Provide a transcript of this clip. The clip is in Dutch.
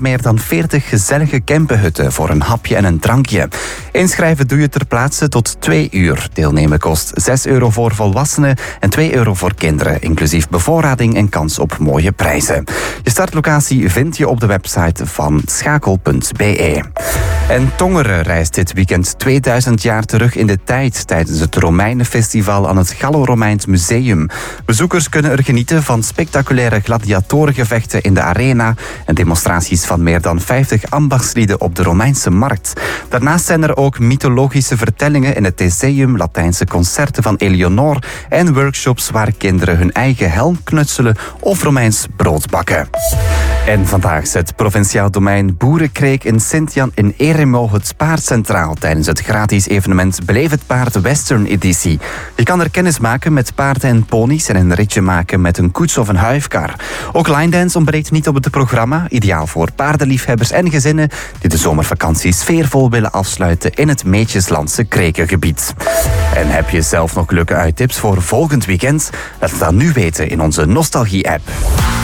Meer dan 40 gezellige camperhutten voor een hapje en een drankje. Inschrijven doe je ter plaatse tot 2 uur. Deelnemen kost €6 voor volwassenen en €2 voor kinderen, inclusief bevoorrading en kans op mooie prijzen. Je startlocatie vind je op de website van schakel.be. En Tongeren reist dit weekend 2000 jaar terug in de tijd tijdens het Romeinenfestival aan het Gallo-Romeins Museum. Bezoekers kunnen er genieten van spectaculaire gladiatorengevechten in de arena en demonstraties van meer dan 50 ambachtslieden op de Romeinse markt. Daarnaast zijn er ook mythologische vertellingen in het Theseum, Latijnse concerten van Eleonore en workshops waar kinderen hun eigen helm knutselen of Romeins brood bakken. En vandaag zet provinciaal domein Boerenkreek in Sint-Jan in Eremo het paard centraal tijdens het gratis evenement Beleef het Paard Western editie. Je kan er kennis maken met paarden en ponies en een ritje maken met een koets of een huifkar. Ook line dance ontbreekt niet op het programma, ideaal voor paardenliefhebbers en gezinnen die de zomervakantie sfeervol willen afsluiten in het Meetjeslandse Krekengebied. En heb je zelf nog leuke uittips voor volgend weekend? Laat het dan nu weten in onze Nostalgie-app.